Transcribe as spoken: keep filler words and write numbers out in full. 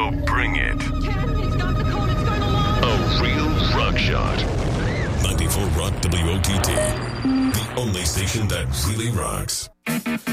So bring it. Ken, he's got the code. It's going alarm. A real rock shot. ninety-four Rock W O T T. The only station that really rocks.